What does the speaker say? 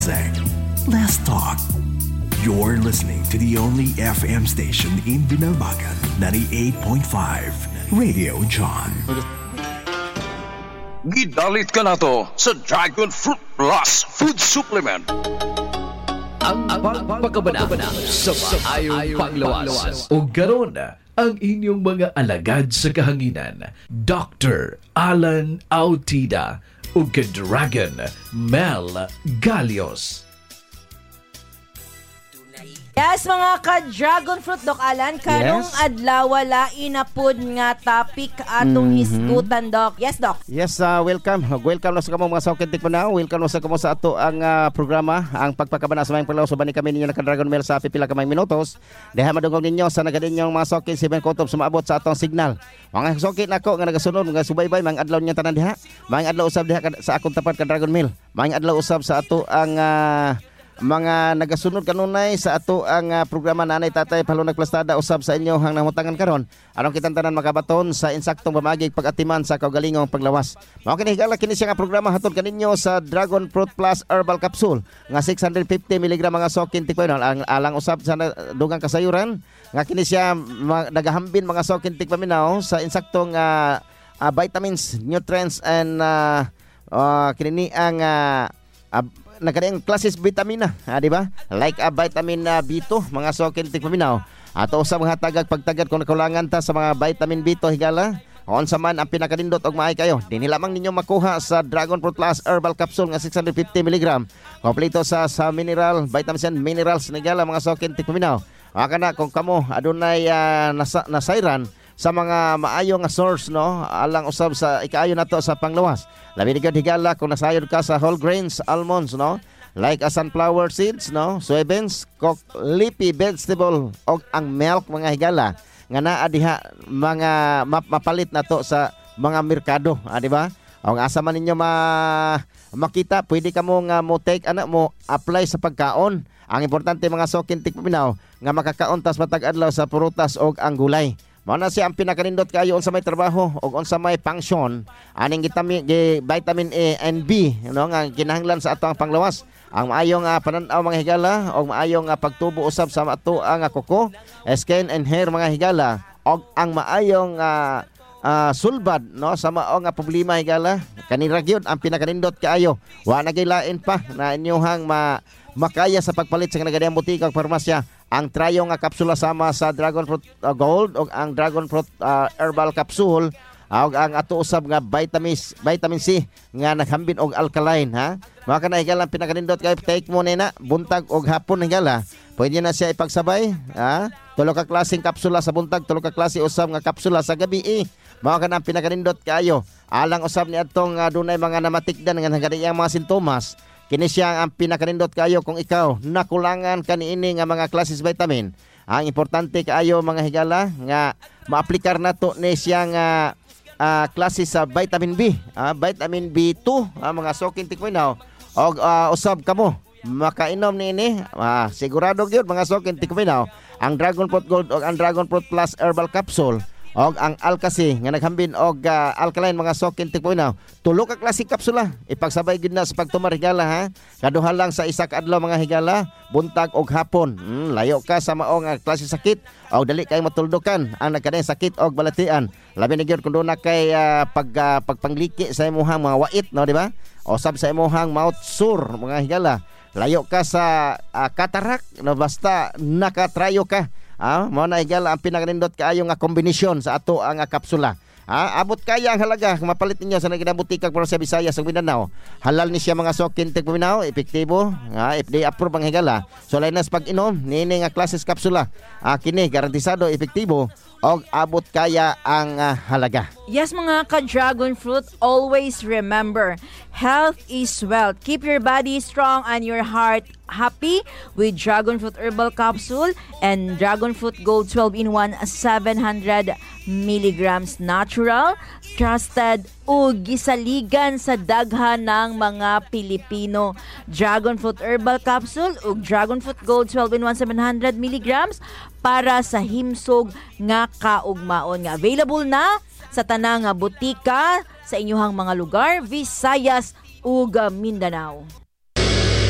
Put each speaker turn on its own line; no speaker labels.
Let's talk. You're listening to the only FM station in Binalbagan, 98.5 Radio John.
Gidalit ka na to sa Dragon Fruit Plus Food Supplement.
Ang pagpagabana sa maayong panglawas. O garon ang inyong mga alagad sa kahanginan, Dr. Alan Autida o ka-Dragon Mel Galios.
Yes, mga ka-Dragon Fruit, Doc Alan, karong adlaw wala inapod nga topic atong hisgutan, Doc. Yes, Doc.
Yes, welcome. Welcome na sa kamo mga saukintik mo na. Welcome na sa kamo sa ato ang programa, ang pagpakabana sa mayang paglaw. So bani kami ninyo na ka-Dragon Mail sa pipila ka mayang minutos. Deha madungog ninyo sa nagadin yung mga saukin si Ben Kotob sumaabot sa atong signal. Mga saukin nako nga nagasunod, mga subaybay, mga adlaw niya tanan diha. Mga adlaw usab diha sa akong tapat ka-Dragon Mail. Mga adlaw usab sa ato ang mga nagasunod kanunay sa ato ang programa Nanay Tatay Palunag Plastada usab sa inyo hang namutangan karon anong kitantanan makabaton sa insaktong pamagig pag-atiman sa kaugalingong paglawas. Mao kini higala kini siya nga programa hatod kaninyo sa Dragon Fruit Plus Herbal Capsule nga 650 mg mga sokin tikpainol ang alang usab sa dugang kasayuran nga kini siya nagahambin mga sokin tikpaminaw sa insaktong vitamins, nutrients and kini ang nagkadaang klases vitamina, di ba? Like vitamin B2, mga sokin tikpaminaw. Ato usab nga tagag pagtagad kung nakulangan ta sa mga vitamin B2 higala. Kung sa man ang pinakadindot og maay kayo, dinhi lamang ninyo makuha sa Dragon Fruit Plus Herbal Capsule nga 650 mg. Kompleto sa mineral, vitamins and minerals higala mga sokin tikpaminaw. Kana kung kamo adunay nasayran sa mga maayong source no alang usab sa ikaayo nato sa panglawas. Labi ni higala kung nasayod ka sa whole grains, almonds no, like sunflower seeds no, soybeans, leafy vegetable o ang milk mga higala nga naa diha mga mapalit nato sa mga merkado, di ba? O asa man ninyo makita, pwede ka mo nga mo take mo apply sa pagkaon. Ang importante mga sokin tikpaminaw nga makakaon tas matag adlaw sa prutas og ang gulay. Mao na siya ang pinakanindot kayo unsa may trabaho o unsa may function aning vitamin A and B no nga kinahanglan sa ato ang panglawas. Ang maayong pananaw mga higala o maayong pagtubo usab sa ato ang kuko, skin and hair mga higala o ang maayong sulbad no sa mao nga problema higala kanira gyud ang pinakanindot kaayo. Wa na gilain pa na inyohang makaya sa pagpalit sa nagadayang butika o farmasya ang trayo nga kapsula sama sa Dragon Fruit Gold o ang Dragon Fruit Herbal Capsule o ang ato usab nga vitamin C nga naghambin og alkaline ha. Maka na higala pinakanindot kay take mo na buntag og hapon higala. Pwede na siya ipagsabay ha. Tulo ka klaseng kapsula sa buntag, tulo ka klase usab nga kapsula sa gabi. Maka na pinakanindot kayo. Alang usab ni atong dunay mga namatikdan nga nagadayang mga sintomas. Kini siya ang pinakanindot kayo kung ikaw nakulangan kaniini nga mga klases vitamin. Ang importante kaayo mga higala nga maaplikar nato ni siya nga klase sa vitamin B, vitamin B2, mga sokin tikpaminaw. Og usab kamo makainom niini, sigurado gyud mga sokin tikpaminaw ang Dragon Fruit Gold o ang Dragon Fruit Plus Herbal Capsule. Og ang Alkasi nga naghambin og alkaline mga sokin tikpaminaw. Tulo ka klase kapsula ipagsabay gid na sa pagtumar higala ha. Kaduha lang sa isa ka adlaw mga higala, buntag og hapon. Layo ka sa mao nga klase sakit o dali kay matuldukan ang nagkadayang sakit og balatian. Labi na gyud kun do na kay pagpangliki sa imong mga wait no di ba? O sab sa imong mouth sore mga higala. Layo ka sa katarak no basta nakatrayo ka. Mao na higala ang pinakanindot kaayo nga kombinasyon sa ato ang kapsula. Abot kaya ang halaga kung mapalit ninyo sa naginabutikag para sa Visayas ug Mindanao. Halal ni siya mga sokin tikpaminaw, epektibo, FDA approve ang higala. So lain nas pag-inom nini nga klases kapsula. Kini garantisado epektibo og abot kaya ang halaga.
Yes, mga ka-Dragon Fruit, always remember, health is wealth. Keep your body strong and your heart happy with Dragon Fruit Herbal Capsule and Dragon Fruit Gold 12-in-1 700 milligrams natural, trusted ug gisaligan sa daghan ng mga Pilipino. Dragon Fruit Herbal Capsule ug Dragon Fruit Gold 12-in-1 700 milligrams para sa himsog nga kaugmaon nga available na sa tanang butika sa inyong mga lugar, Visayas ug Mindanao.